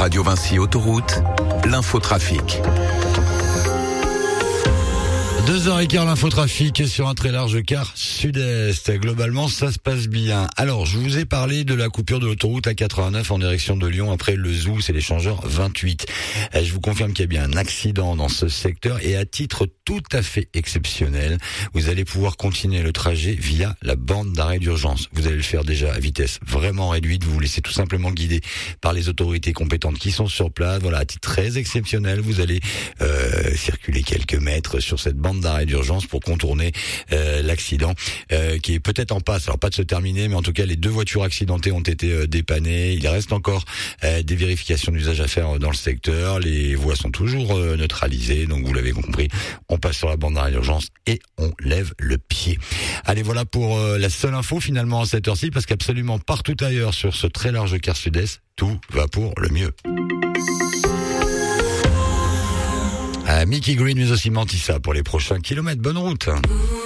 Radio Vinci Autoroute, l'infotrafic. 2h15 l'infotrafic sur un très large quart sud-est. Globalement, ça se passe bien. Alors, je vous ai parlé de la coupure de l'autoroute A89 en direction de Lyon après le Zou, c'est l'échangeur 28. Je vous confirme qu'il y a bien un accident dans ce secteur et à titre tout à fait exceptionnel, vous allez pouvoir continuer le trajet via la bande d'arrêt d'urgence. Vous allez le faire déjà à vitesse vraiment réduite, vous vous laissez tout simplement guider par les autorités compétentes qui sont sur place. Voilà, à titre très exceptionnel, vous allez circuler quelques mètres sur cette bande d'arrêt d'urgence pour contourner l'accident qui est peut-être en passe, alors pas de se terminer, mais en tout cas les 2 voitures accidentées ont été dépannées. Il reste encore des vérifications d'usage à faire dans le secteur. Les voies sont toujours neutralisées, donc vous l'avez compris, on passe sur la bande d'arrêt d'urgence et on lève le pied. Allez, voilà pour la seule info finalement à cette heure-ci, parce qu'absolument partout ailleurs sur ce très large quart sud-est, tout va pour le mieux. Mickey Green, mais aussi Mantissa pour les prochains kilomètres. Bonne route.